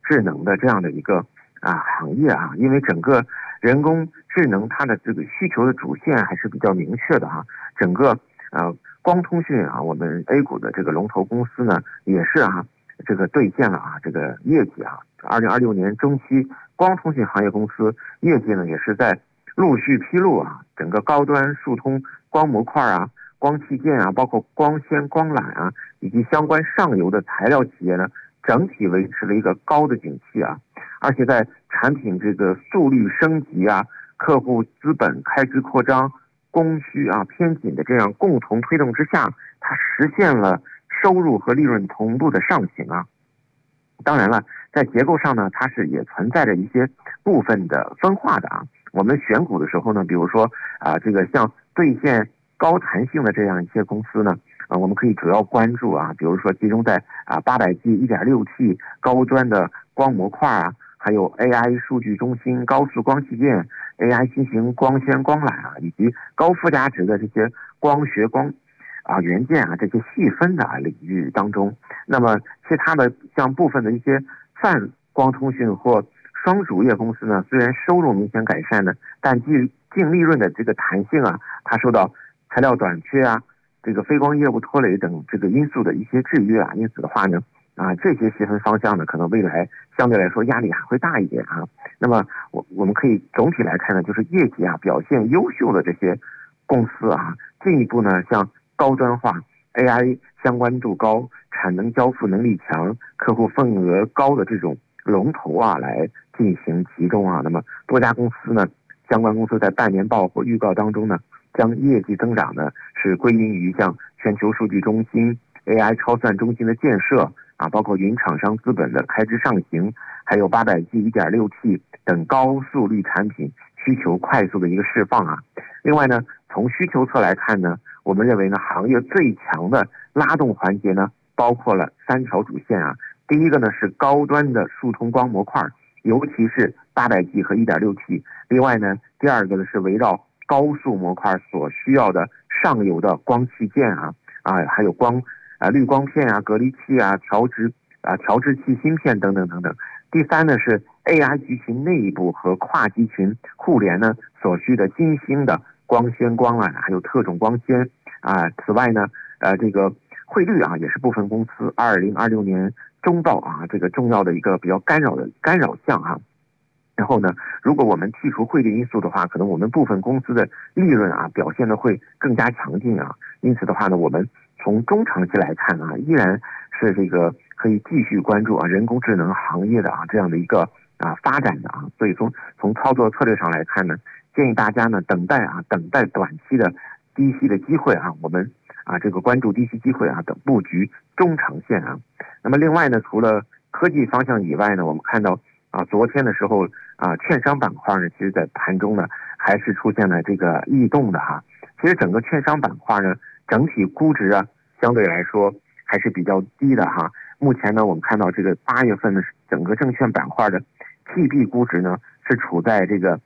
智能的这样的一个行业啊，因为整个人工智能它的这个需求的主线还是比较明确的啊，整个光通讯啊，我们 A 股的这个龙头公司呢也是这个兑现了这个业绩2026年中期光通讯行业公司业绩呢也是在陆续披露整个高端数通光模块光器件包括光纤光缆以及相关上游的材料企业呢，整体维持了一个高的景气而且在产品这个速率升级客户资本开支扩张、供需偏紧的这样共同推动之下，它实现了收入和利润同步的上行当然了，在结构上呢，它是也存在着一些部分的分化的我们选股的时候呢，比如说这个像兑现高弹性的这样一些公司呢，我们可以主要关注比如说集中在800G 1.6T 高端的光模块还有 AI 数据中心、高速光器件、AI 新型光纤光缆以及高附加值的这些光学光元件这些细分的领域当中。那么其他的像部分的一些泛光通讯或双主业公司呢，虽然收入明显改善呢，但净利润的这个弹性它受到材料短缺这个非光业务拖累等这个因素的一些制约因此的话呢这些细分方向呢，可能未来相对来说压力还会大一点那么我们可以总体来看呢，就是业绩表现优秀的这些公司进一步呢向高端化、AI 相关度高、产能交付能力强、客户份额高的这种龙头来进行集中那么多家公司呢，相关公司在半年报或预告当中呢，将业绩增长呢是归因于像全球数据中心、AI 超算中心的建设包括云厂商资本的开支上行，还有800G 1.6T 等高速率产品需求快速的一个释放另外呢，从需求侧来看呢，我们认为呢，行业最强的拉动环节呢，包括了3条主线第一个呢是高端的数通光模块，尤其是800G 和 1.6T。另外呢，第二个呢是围绕高速模块所需要的上游的光器件还有滤光片隔离器调制器芯片等等等等。第三呢是 AI 集群内部和跨集群互联呢所需的新兴的光纤光缆还有特种光纤此外呢这个汇率也是部分公司2026年中报这个重要的一个比较干扰项然后呢，如果我们剔除汇率因素的话，可能我们部分公司的利润表现的会更加强劲因此的话呢，我们从中长期来看依然是这个可以继续关注人工智能行业的这样的一个发展的所以从操作策略上来看呢，建议大家呢等待短期的低息的机会我们这个关注低息机会等布局中长线那么另外呢，除了科技方向以外呢，我们看到昨天的时候券商板块呢，其实在盘中呢还是出现了这个异动的其实整个券商板块呢，整体估值相对来说还是比较低的目前呢，我们看到这个8月份的整个证券板块的 PB 估值呢，是处在这个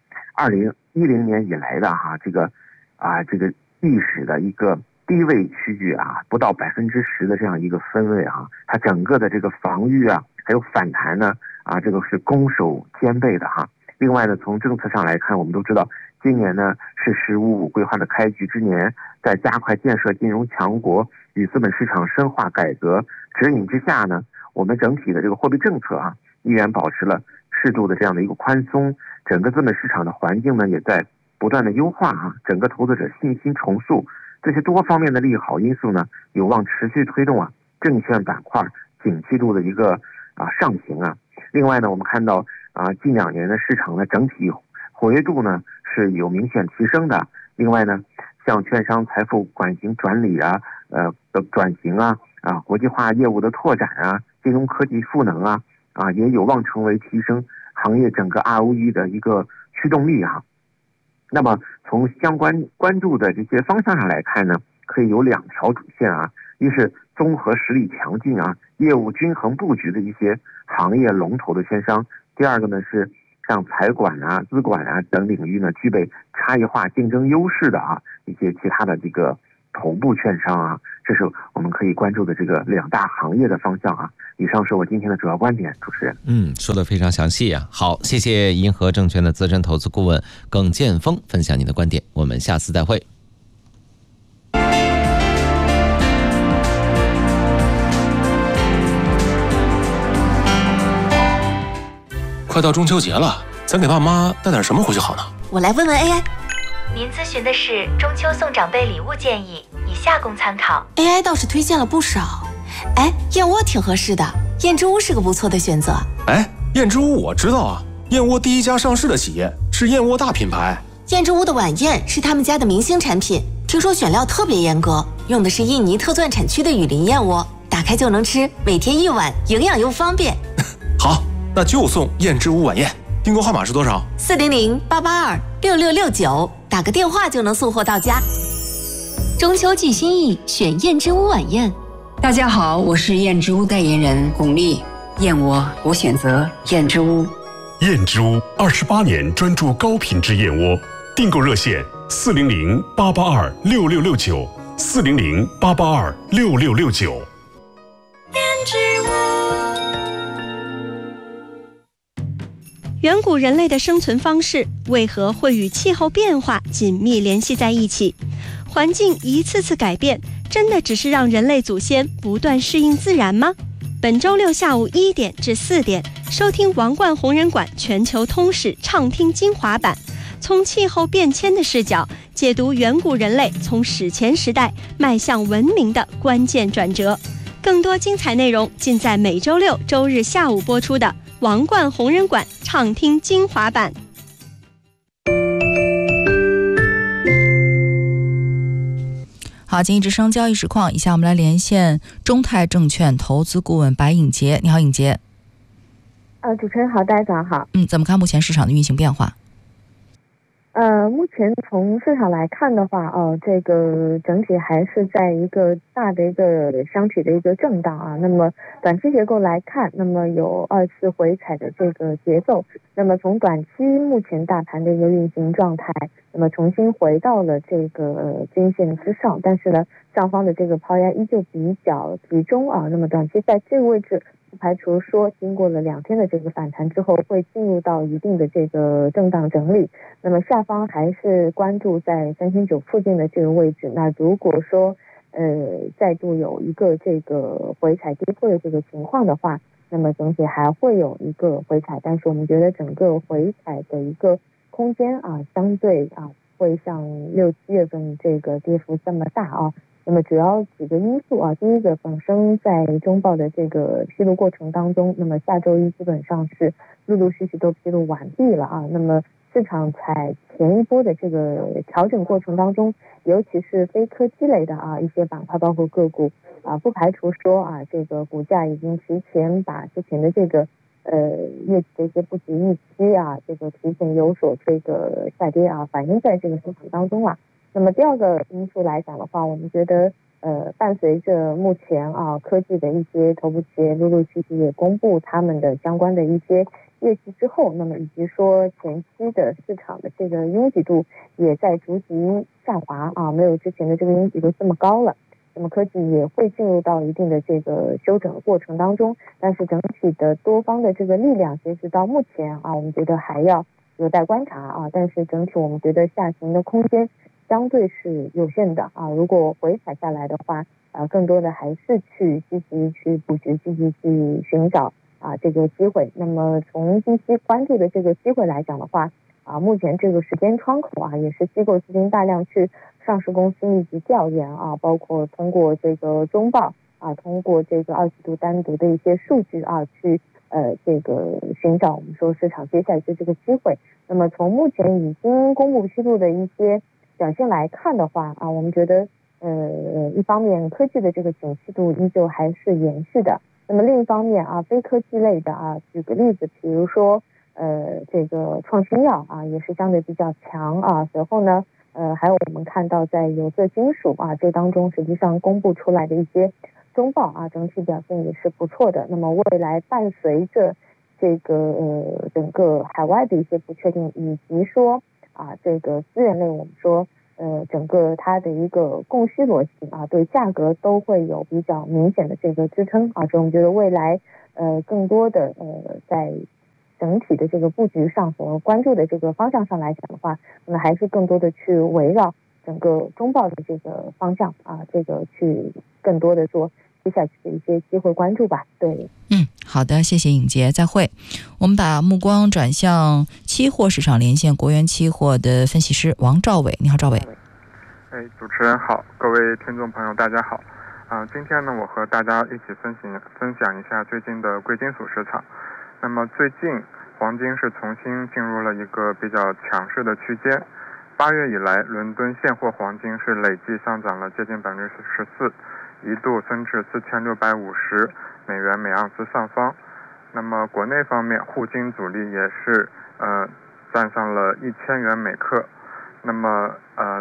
2010年以来的这个历史的一个低位区域不到10%的这样一个分位它整个的这个防御还有反弹呢这个是攻守兼备的另外呢，从政策上来看，我们都知道今年呢是“15+5”规划的开局之年，在加快建设金融强国与资本市场深化改革指引之下呢，我们整体的这个货币政策依然保持了适度的这样的一个宽松，整个资本市场的环境呢也在不断的优化整个投资者信心重塑，这些多方面的利好因素呢，有望持续推动证券板块景气度的一个上行另外呢，我们看到近2年的市场的整体活跃度呢是有明显提升的。另外呢，像券商财富管型转理的转型国际化业务的拓展金融科技赋能也有望成为提升行业整个 ROE 的一个驱动力那么从相关关注的这些方向上来看呢，可以有2条主线一是综合实力强劲业务均衡布局的一些行业龙头的券商，第二个呢是像财管资管等领域呢具备差异化竞争优势的一些其他的这个头部券商啊，这是我们可以关注的这个2大行业的方向啊。以上是我今天的主要观点，主持人。 说得非常详细啊。好，谢谢银河证券的资深投资顾问耿建峰分享您的观点，我们下次再会。 快到中秋节了，咱给爸妈带点什么回去好呢？ 我来问问 AI。 您咨询的是中秋送长辈礼物建议，以下供参考。 AI 倒是推荐了不少，燕窝挺合适的，燕之屋是个不错的选择。 燕之屋我知道啊，燕窝第一家上市的企业，是燕窝大品牌。 燕之屋的晚宴是他们家的明星产品，听说选料特别严格，用的是印尼特钻产区的雨林燕窝，打开就能吃，每天1碗，营养又方便。 好，那就送燕之屋晚宴，订购号码是多少 ？400-882-6669，打个电话就能送货到家。 中秋季心意，选燕之屋晚宴。 大家好，我是燕之屋代言人巩俐。燕窝我选择燕之屋。 燕之屋28年专注高品质燕窝，订购热线400-882-6669，400-882-6669。 燕之屋。 远古人类的生存方式为何会与气候变化紧密联系在一起？环境一次次改变，真的只是让人类祖先不断适应自然吗？本周六下午1点至4点，收听王冠弘仁馆全球通史畅听精华版，从气候变迁的视角解读远古人类从史前时代迈向文明的关键转折。更多精彩内容尽在每周六、周日下午播出的王冠弘仁馆畅听精华版。 好，经济之声交易实况，以下我们来连线中泰证券投资顾问白颖杰。你好，颖杰。 主持人好，大家早上好。 怎么看目前市场的运行变化？ 目前从市场来看的话，这个整体还是在一个大的一个箱体的一个震荡啊。那么短期结构来看，那么有2次回踩的这个节奏。那么从短期目前大盘的一个运行状态，那么重新回到了这个均线之上，但是呢，上方的这个抛压依旧比较集中啊。那么短期在这个位置，不排除说经过了2天的这个反弹之后，会进入到一定的这个震荡整理。那么下方还是关注在3900附近的这个位置。那如果说再度有一个这个回踩跌破的这个情况的话，那么整体还会有一个回踩，但是我们觉得整个回踩的一个空间啊，相对会像6、7月份这个跌幅这么大啊。那么主要几个因素啊，第一个本身在中报的这个披露过程当中，那么下周一基本上是陆陆续续都披露完毕了啊。那么市场在前一波的这个调整过程当中，尤其是非科技类的一些板块包括个股不排除说这个股价已经提前把之前的这个业绩的一些不及预期这个提前有所这个下跌反映在这个市场当中那么第二个因素来讲的话，我们觉得伴随着目前科技的一些头部企业陆陆续续也公布他们的相关的一些业绩之后，那么以及说前期的市场的这个拥挤度也在逐级下滑没有之前的这个拥挤度这么高了。那么科技也会进入到一定的这个休整的过程当中，但是整体的多方的这个力量，截止到目前我们觉得还要有待观察但是整体我们觉得下行的空间相对是有限的如果回踩下来的话更多的还是去积极去布局，积极去寻找这个机会。那么从近期关注的这个机会来讲的话目前这个时间窗口也是机构资金大量去上市公司密集调研包括通过这个中报通过这个2季度单独的一些数据去这个寻找我们说市场接下来的这个机会。那么从目前已经公布披露的一些表现来看的话我们觉得一方面科技的这个景气度依旧还是延续的，那么另一方面非科技类的举个例子，比如说这个创新药也是相对比较强随后呢还有我们看到在有色金属这当中实际上公布出来的一些中报整体表现也是不错的。那么未来伴随着这个整个海外的一些不确定，以及说这个资源类我们说整个它的一个供需逻辑啊，对价格都会有比较明显的这个支撑啊，所以我们觉得未来更多的在整体的这个布局上和关注的这个方向上来讲的话，那么还是更多的去围绕整个中报的这个方向啊，这个去更多的做接下去的一些机会关注吧。对， 好的，谢谢颖杰，再会。我们把目光转向期货市场，连线国元期货的分析师王兆伟。你好，兆伟。 主持人好，各位听众朋友大家好。今天呢，我和大家一起分享一下最近的贵金属市场。那么最近黄金是重新进入了一个比较强势的区间。8月以来，伦敦现货黄金是累计上涨了接近14%，一度升至4650美元每盎司上方。那么国内方面，沪金主力也是站上了1000元每克。那么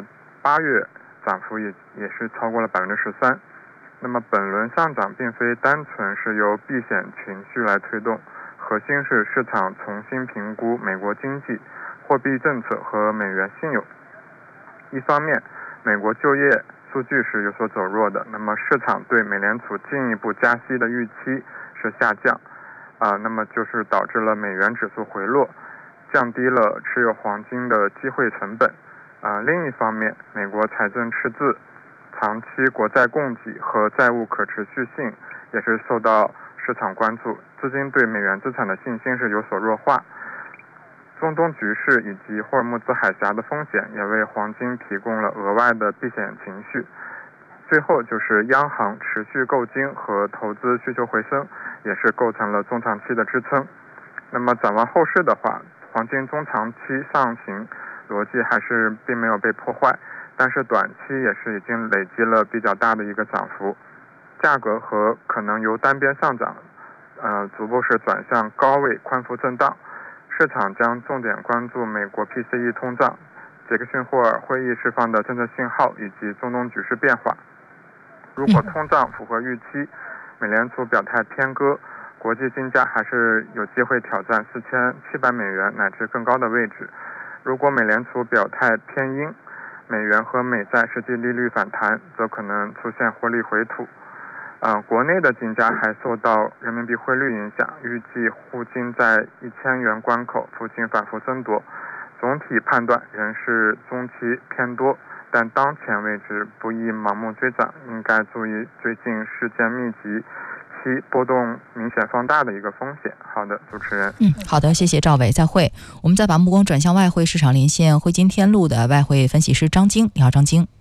8月涨幅也是超过了13%。那么本轮上涨并非单纯是由避险情绪来推动，核心是市场重新评估美国经济、货币政策和美元信用。一方面，美国就业数据是有所走弱的，那么市场对美联储进一步加息的预期是下降，那么就是导致了美元指数回落，降低了持有黄金的机会成本。另一方面，美国财政赤字、长期国债供给和债务可持续性也是受到市场关注，资金对美元资产的信心是有所弱化。中东局势以及霍尔木兹海峡的风险也为黄金提供了额外的避险情绪。最后就是央行持续购金和投资需求回升，也是构成了中长期的支撑。那么展望后市的话，黄金中长期上行逻辑还是并没有被破坏，但是短期也是已经累积了比较大的一个涨幅，价格和可能由单边上涨逐步是转向高位宽幅震荡。市场将重点关注美国 PCE 通胀、杰克逊霍尔会议释放的政策信号以及中东局势变化。如果通胀符合预期，美联储表态偏鸽，国际金价还是有机会挑战4700美元乃至更高的位置。如果美联储表态偏鹰，美元和美债实际利率反弹，则可能出现获利回吐。国内的金价还受到人民币汇率影响，预计沪金在1000元关口附近反复争夺。总体判断仍是中期偏多，但当前位置不宜盲目追涨，应该注意最近事件密集期波动明显放大的一个风险。好的，主持人。 好的，谢谢赵伟，再会。我们再把目光转向外汇市场，连线汇金天路的外汇分析师张晶。你好，张晶。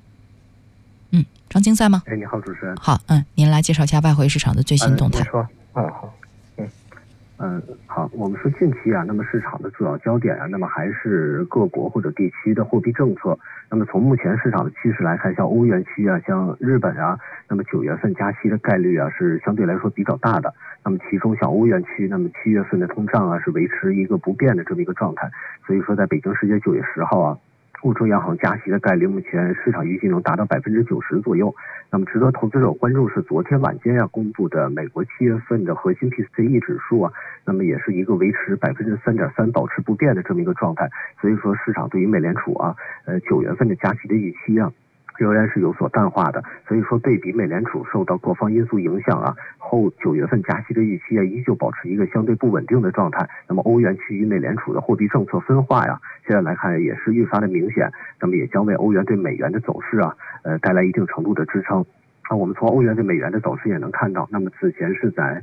张晶在吗？ 你好，主持人。 好，您来介绍一下外汇市场的最新动态。 你说。好。好，我们说近期那么市场的主要焦点那么还是各国或者地区的货币政策。那么从目前市场的趋势来看，像欧元区像日本那么9月份加息的概率是相对来说比较大的。那么其中像欧元区，那么7月份的通胀是维持一个不变的这么一个状态。所以说在北京时间9月10号欧洲央行加息的概率，目前市场预计能达到90%左右。那么值得投资者关注是昨天晚间公布的美国7月份的核心 PCE 指数那么也是一个维持3.3%保持不变的这么一个状态。所以说市场对于美联储9月份的加息的预期仍然是有所淡化的。所以说对比美联储受到各方因素影响后9月份加息的预期依旧保持一个相对不稳定的状态。那么欧元区与美联储的货币政策分化现在来看也是愈发的明显，那么也将为欧元对美元的走势带来一定程度的支撑。我们从欧元对美元的走势也能看到，那么此前是在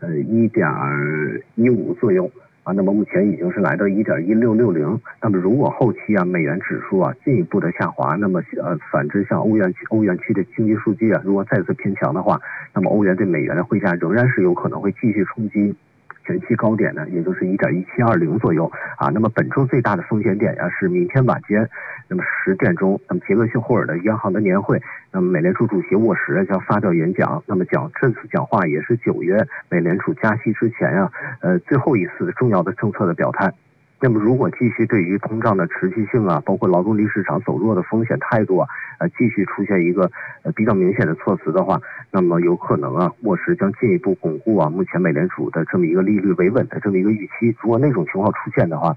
1.15左右那么目前已经是来到1.1660。那么如果后期美元指数进一步的下滑，那么反之像欧元区的经济数据如果再次偏强的话，那么欧元对美元的汇价仍然是有可能会继续冲击前期高点也就是1.1720左右那么本周最大的风险点是明天晚间那么10点钟，那么杰克逊霍尔的央行的年会，那么美联储主席沃什将发表演讲，那么这次讲话也是9月美联储加息之前最后一次重要的政策的表态。那么如果继续对于通胀的持续性包括劳动力市场走弱的风险态度继续出现一个比较明显的措辞的话，那么有可能沃什将进一步巩固目前美联储的这么一个利率维稳的这么一个预期。如果那种情况出现的话，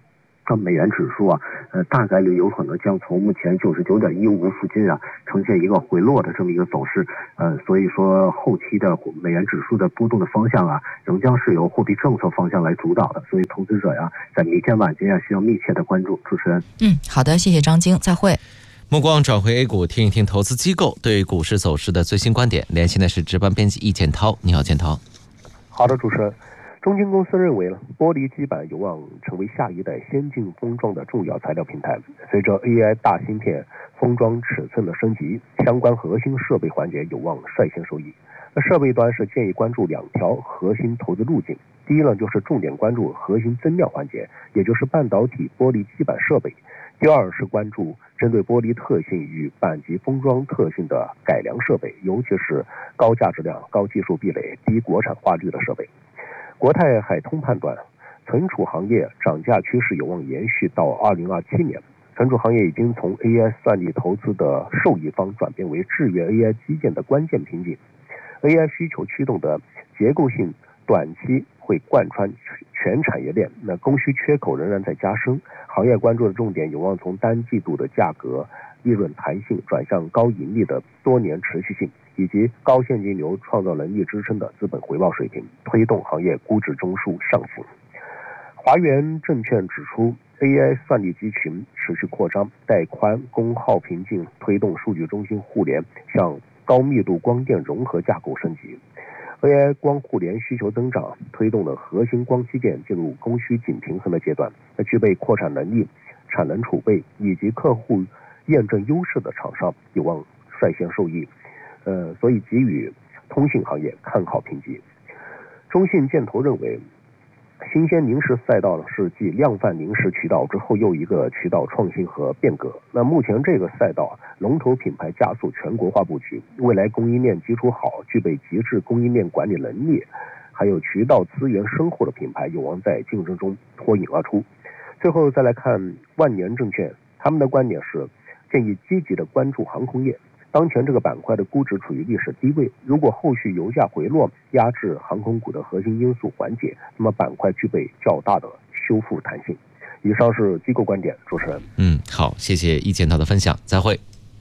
美元指数啊，大概率有可能将从目前99.15附近啊呈现一个回落的这么一个走势，所以说后期的美元指数的波动的方向啊，仍将是由货币政策方向来主导的，所以投资者呀，在明天晚间需要密切的关注。主持人， 好的，谢谢张晶，再会。 目光转回 A 股，听一听投资机构对股市走势的最新观点。联系的是值班编辑易建涛，你好，建涛。 好的，主持人。中晶公司认为玻璃基板有望成为下一代先进封装的重要材料平台。随着 AI 大芯片封装尺寸的升级，相关核心设备环节有望率先受益。设备端是建议关注2条核心投资路径。第一呢，就是重点关注核心增量环节，也就是半导体玻璃基板设备。第二是关注针对玻璃特性与板级封装特性的改良设备，尤其是高价值量、高技术壁垒、低国产化率的设备。国泰海通判断，存储行业涨价趋势有望延续到2027年。存储行业已经从 AI 算力投资的受益方转变为制约 AI 基建的关键瓶颈。AI 需求驱动的结构性短期会贯穿全产业链，那供需缺口仍然在加深。行业关注的重点有望从单季度的价格、利润弹性转向高盈利的多年持续性，以及高现金流创造能力支撑的资本回报水平，推动行业估值中枢上浮。华源证券指出， AI 算力集群持续扩张，带宽、功耗瓶颈推动数据中心互联向高密度光电融合架构升级。AI 光互联需求增长，推动了核心光机件进入供需紧平衡的阶段。具备扩产能力、产能储备以及客户验证优势的厂商有望率先受益。所以给予通信行业看好评级。中信建投认为，新鲜零食赛道是继量贩零食渠道之后又一个渠道创新和变革。那目前这个赛道龙头品牌加速全国化布局，未来供应链基础好、具备极致供应链管理能力，还有渠道资源深厚的品牌有望在竞争中脱颖而出。最后再来看万年证券，他们的观点是建议积极的关注航空业。当前这个板块的估值处于历史低位，如果后续油价回落压制航空股的核心因素缓解，那么板块具备较大的修复弹性。以上是机构观点，主持人。 好，谢谢易建涛的分享，再会。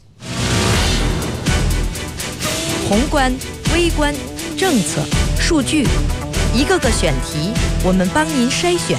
宏观、微观、政策、数据，一个个选题，我们帮您筛选。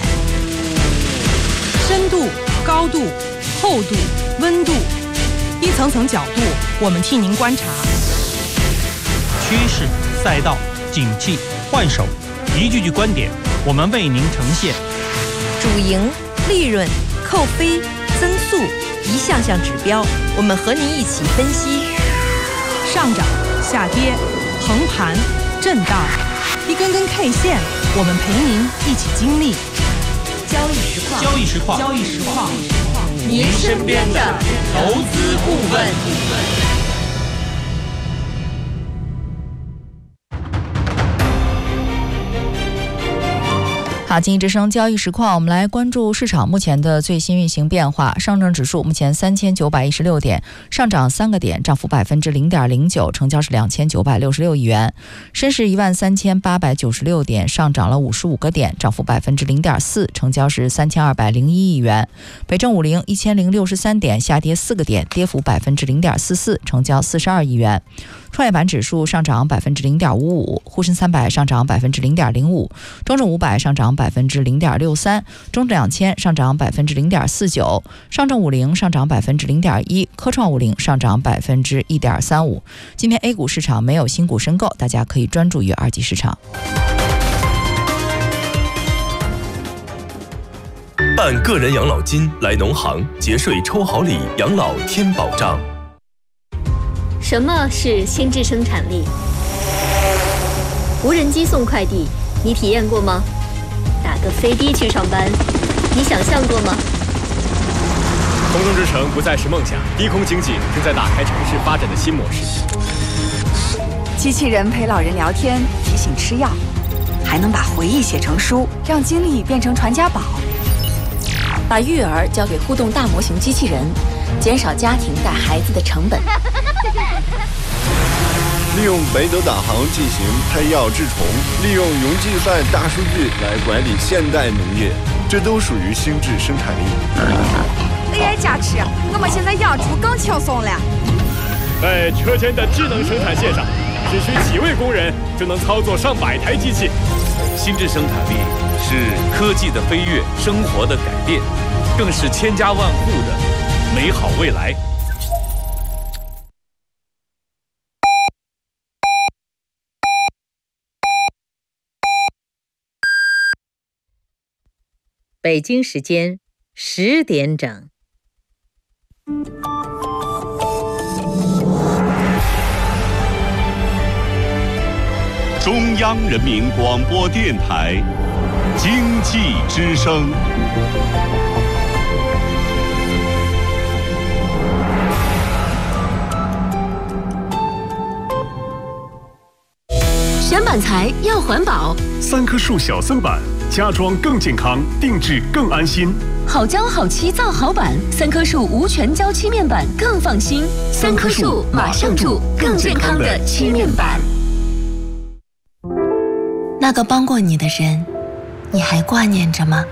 深度、高度、厚度、温度，一层层角度，我们替您观察。 趋势、赛道、景气、换手，一句句观点，我们为您呈现。 主营、利润、扣非、增速，一项项指标，我们和您一起分析。 上涨、下跌、横盘、震荡，一根根 K 线，我们陪您一起经历。 交易实况， 交易实况， 交易实况， 您身边的投资顾问。 好，经济之声交易实况，我们来关注市场目前的最新运行变化。上证指数目前3916点，上涨3个点，涨幅0.09%，成交是2966亿元。深市13896点，上涨了55个点，涨幅0.4%，成交是3201亿元。北证50 1063点，下跌4个点，跌幅0.44%，成交42亿元。创业板指数上涨0.55%，沪深300上涨0.05%，中证500上涨0.63%，中证2000上涨0.49%，上证50上涨0.1%，科创50上涨1.35%。今天 A 股市场没有新股申购，大家可以专注于二级市场。 办个人养老金来农行节税抽好礼，养老添保障。 什么是心智生产力？无人机送快递，你体验过吗？打个飞的去上班，你想象过吗？ 空中之城不再是梦想，低空经济正在打开城市发展的新模式。 机器人陪老人聊天，提醒吃药，还能把回忆写成书，让经历变成传家宝。 把育儿交给互动大模型机器人，减少家庭带孩子的成本。 利用北斗导航进行配药治虫，利用云计算大数据来管理现代农业。 这都属于心智生产力。 AI 加持，我们现在养猪更轻松了。 在车间的智能生产线上，只需几位工人就能操作上百台机器。 心智生产力是科技的飞跃，生活的改变，更是千家万户的美好未来。 北京时间10点整。 中央人民广播电台经济之声。 选板材要环保 ，3棵树小森板，家装更健康，定制更安心。 好胶好漆造好板，3棵树无全胶漆面板更放心。3棵树马上住更健康的漆面板。 那个帮过你的人，你还挂念着吗？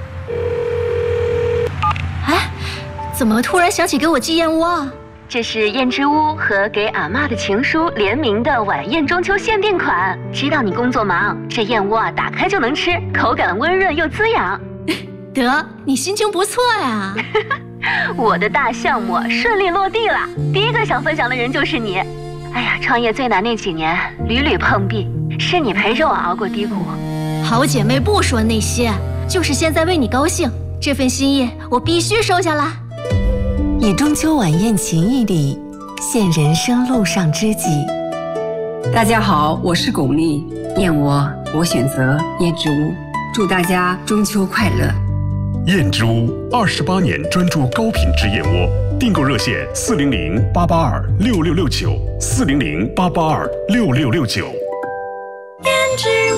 哎，怎么突然想起给我寄燕窝啊？ 这是燕之屋和给阿嬷的情书联名的晚宴中秋限定款。知道你工作忙，这燕窝啊打开就能吃，口感温润又滋养。 得，你心情不错呀。 我的大项目顺利落地了，第一个想分享的人就是你。哎呀，创业最难那几年，屡屡碰壁，是你陪着我熬过低谷。 好姐妹不说那些，就是现在为你高兴，这份心意我必须收下来。 以中秋晚宴情谊里，现人生路上知己。 大家好，我是巩俐，燕窝我选择燕之屋，祝大家中秋快乐。 燕之屋28年专注高品质燕窝，订购热线400-882-6669，400-882-6669。 燕之屋。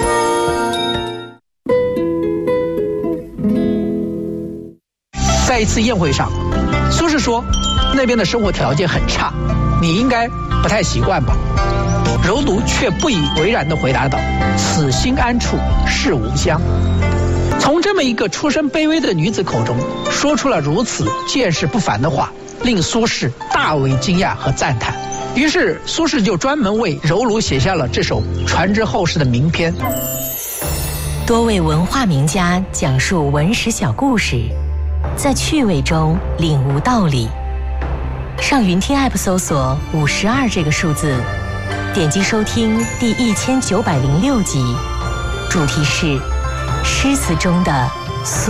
在一次宴会上，苏轼说：“那边的生活条件很差，你应该不太习惯吧？”柔奴却不以为然地回答道：“此心安处是吾乡。”从这么一个出身卑微的女子口中说出了如此见识不凡的话，令苏轼大为惊讶和赞叹。于是苏轼就专门为柔奴写下了这首传之后世的名篇。 多位文化名家讲述文史小故事，在趣味中领悟道理。上云听 App 搜索52这个数字，点击收听第1906集，主题是诗词中的